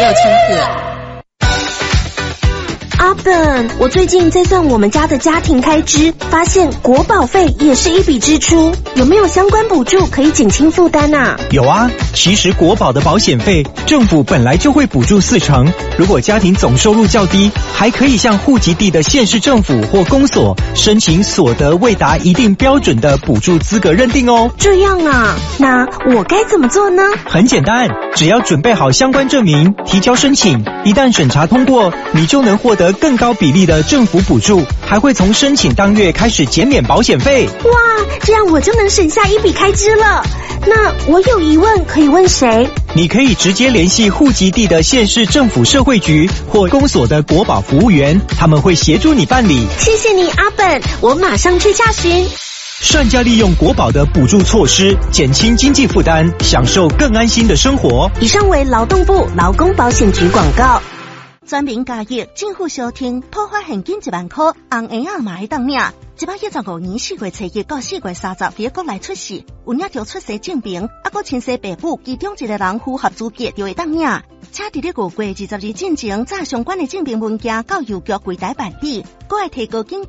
6千克。 阿本，我最近在算我们家的家庭开支，发现国保费也是一笔支出，有没有相关补助可以减轻负担啊？ 有啊，其实国保的保险费，政府本来就会补助40%，如果家庭总收入较低，还可以向户籍地的县市政府或公所申请所得未达一定标准的补助资格认定哦。 这样啊，那我该怎么做呢？ 很简单，只要准备好相关证明，提交申请，一旦审查通过，你就能获得更高比例的政府补助，还会从申请当月开始减免保险费。 哇，这样我就能省下一笔开支了。那我有疑问可以问谁？ 你可以直接联系户籍地的县市政府社会局或公所的国保服务员，他们会协助你办理。 谢谢你，阿本，我马上去洽询。 善加利用国保的补助措施，减轻经济负担，享受更安心的生活。 以上为劳动部劳工保险局广告。全民加益，政府小厅破发现金1万块，红婴仔嘛会当领。115年4月7日到4月30日，国内出世，有领着出生证明，还亲生爸母其中一个人符合资格就会当领。请伫咧5月22日进前，早相关的证明文件到邮局柜台办理，还会提高警